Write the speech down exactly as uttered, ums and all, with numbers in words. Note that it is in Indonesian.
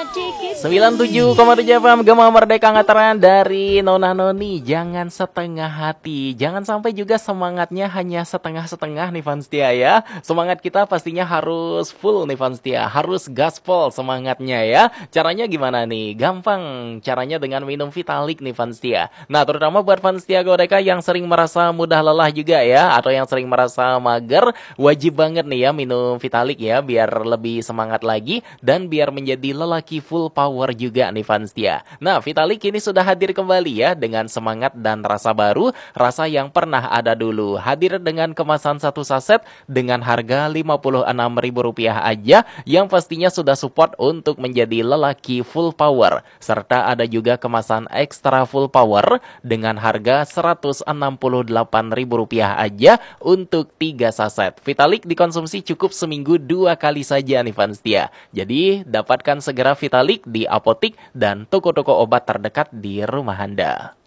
sembilan puluh tujuh koma tujuh F M Gema Merdeka Ngataran dari Nona Noni. Jangan setengah hati, jangan sampai juga semangatnya hanya setengah-setengah nih Fans Setia ya. Semangat kita pastinya harus full nih Fans Setia, harus gaspol semangatnya ya. Caranya gimana nih? Gampang, caranya dengan minum Vitalik nih Fans Setia. Nah, terutama buat Fans Setia Godeka yang sering merasa mudah lelah juga ya, atau yang sering merasa mager, wajib banget nih ya minum Vitalik ya, biar lebih semangat lagi dan biar menjadi lelaki full power juga nih Fans Setia. Nah, Vitalik ini sudah hadir kembali ya dengan semangat dan rasa baru, rasa yang pernah ada dulu. Hadir dengan kemasan satu saset dengan harga lima puluh enam ribu rupiah aja, yang pastinya sudah support untuk menjadi lelaki full power. Serta ada juga kemasan ekstra full power dengan harga seratus enam puluh delapan ribu rupiah aja untuk tiga saset. Vitalik dikonsumsi cukup seminggu dua kali saja nih Fans Setia. Jadi dapatkan segera Vitalik di apotik dan toko-toko obat terdekat di rumah Anda.